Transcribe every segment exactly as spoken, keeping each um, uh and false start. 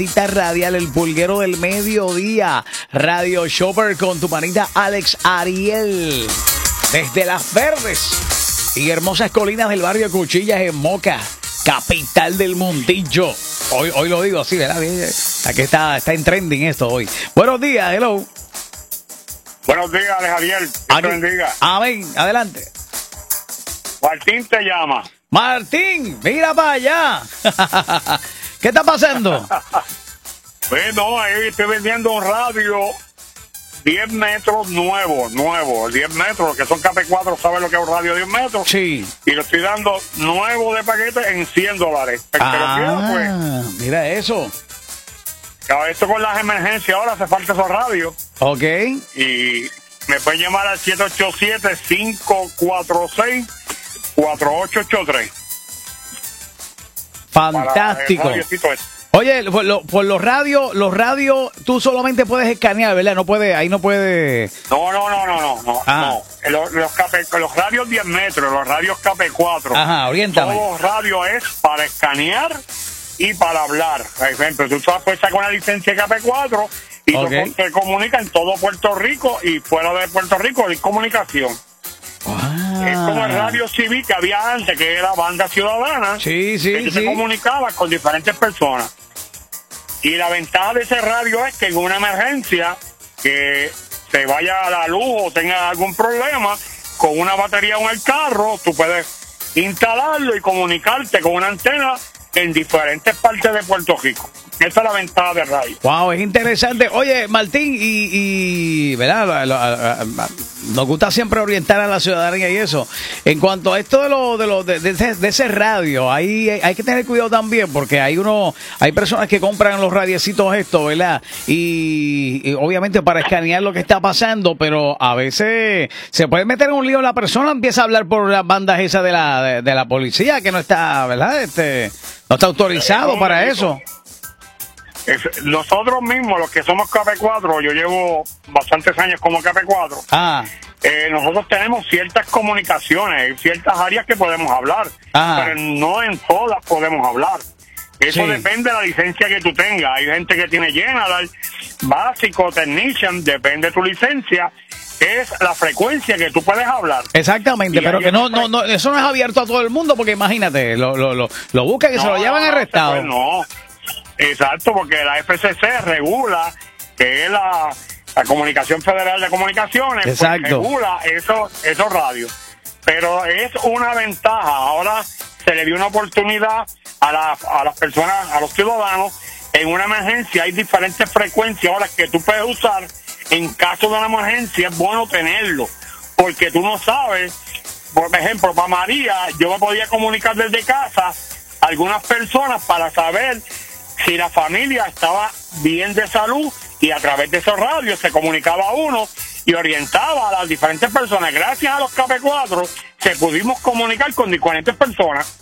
Radial, el pulguero del mediodía, Radio Shopper con tu panita Alex Ariel, desde Las Verdes y hermosas colinas del barrio Cuchillas en Moca, capital del mundillo. Hoy, hoy lo digo así, ¿verdad? Aquí está, está en trending esto hoy. Buenos días, hello. Buenos días, Alex Ariel. Que te bendiga. Amén, adelante. Martín te llama. Martín, mira para allá. ¿Qué está pasando? Bueno, ahí estoy vendiendo un radio diez metros nuevo, nuevo, diez metros, que son K P cuatro, ¿sabes lo que es un radio diez metros? Sí. Y lo estoy dando nuevo de paquete en cien dólares. El ah, que lo quiera, pues. Mira eso. Esto con las emergencias, ahora hace falta esos radios. Ok. Y me pueden llamar al siete ocho siete, cinco cuatro seis, cuatro ocho ocho tres. Fantástico. Oye, por, lo, por los radios, los radios tú solamente puedes escanear, ¿verdad? No puede, ahí no puede. No, no, no, no, no, no. Ah. no. Los, los, K P, los radios diez metros, los radios K P cuatro. Ajá, oriéntame. Todos los radios es para escanear y para hablar. Por ejemplo, tú puedes sacar una licencia K P cuatro y okay. te comunica en todo Puerto Rico y fuera de Puerto Rico hay comunicación. Wow. Es como el radio civil que había antes, que era banda ciudadana. Sí, sí, que sí. se comunicaba con diferentes personas. Y la ventaja de ese radio es que en una emergencia, que se vaya a la luz o tenga algún problema, con una batería en el carro, tú puedes instalarlo y comunicarte con una antena en diferentes partes de Puerto Rico. Esa es la ventaja del radio. Wow, es interesante. Oye, Martín, y, y ¿verdad? Lo, lo, lo, nos gusta siempre orientar a la ciudadanía y eso. En cuanto a esto de lo, de, lo, de, de, ese, de ese radio, ahí hay, hay que tener cuidado también, porque hay uno, hay personas que compran los radiecitos estos, ¿verdad? Y, y obviamente para escanear lo que está pasando, pero a veces se puede meter en un lío la persona, empieza a hablar por las bandas esas de la, de, de la policía, que no está, ¿verdad? Este, no está autorizado para eso. Es, nosotros mismos, los que somos K P cuatro, yo llevo bastantes años como K P cuatro, ah. eh, nosotros tenemos ciertas comunicaciones, ciertas áreas que podemos hablar, ah. pero no en todas podemos hablar. Eso sí. Depende de la licencia que tú tengas. Hay gente que tiene General, básico, technician, depende de tu licencia. Es la frecuencia que tú puedes hablar. Exactamente, y pero que no, no, no, eso no es abierto a todo el mundo, porque imagínate, lo, lo, lo, lo buscan y no, se lo llevan no, arrestado. Pues no. Exacto, porque la F C C regula, que es la, la Comunicación Federal de Comunicaciones, exacto. Pues regula esos, esos radios. Pero es una ventaja. Ahora se le dio una oportunidad a, la, a las personas, a los ciudadanos. En una emergencia hay diferentes frecuencias ahora que tú puedes usar. En caso de una emergencia es bueno tenerlo, porque tú no sabes. Por ejemplo, para María, yo me podía comunicar desde casa a algunas personas para saber si la familia estaba bien de salud, y a través de esos radios se comunicaba uno y orientaba a las diferentes personas. Gracias a los K P cuatro se pudimos comunicar con diferentes personas.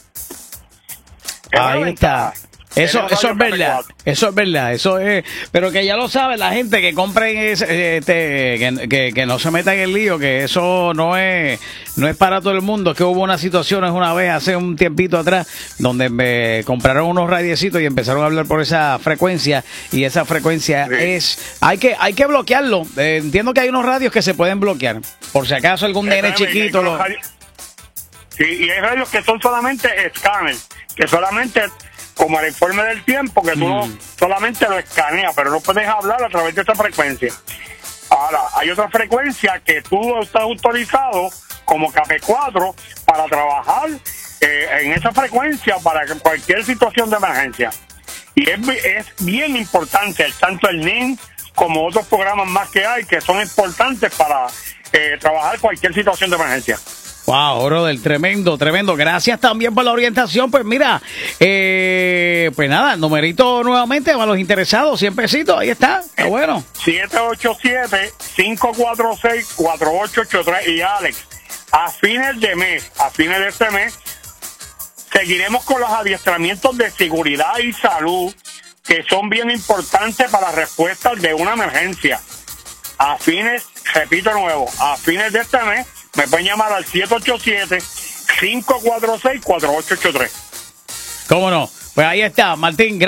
Ahí está. Eso, eso es verdad, eso es verdad, eso es, pero que ya lo sabe la gente que compren ese, este, que, que, que no se meta en el lío, que eso no es, no es para todo el mundo. Que hubo unas situaciones una vez hace un tiempito atrás donde me compraron unos radiecitos y empezaron a hablar por esa frecuencia, y esa frecuencia sí. es, hay que, hay que bloquearlo. Eh, entiendo que hay unos radios que se pueden bloquear, por si acaso algún sí, nene chiquito lo... Sí, y hay radios que son solamente escáner, que solamente, como el informe del tiempo, que tú mm. solamente lo escaneas, pero no puedes hablar a través de esa frecuencia. Ahora, hay otra frecuencia que tú estás autorizado como K P cuatro para trabajar eh, en esa frecuencia para cualquier situación de emergencia. Y es, es bien importante, tanto el N I N como otros programas más que hay, que son importantes para eh, trabajar cualquier situación de emergencia. Wow, brother, tremendo, tremendo. Gracias también por la orientación. Pues mira, eh, pues nada, numerito nuevamente para los interesados, cien pesitos, ahí está, está bueno. siete ocho siete, cinco cuatro seis, cuatro ocho ocho tres. Y Alex, a fines de mes, a fines de este mes, seguiremos con los adiestramientos de seguridad y salud, que son bien importantes para las respuestas de una emergencia. A fines, repito nuevo, a fines de este mes, me pueden llamar al siete ocho siete, cinco cuatro seis, cuatro ocho ocho tres. ¿Cómo no? Pues ahí está, Martín.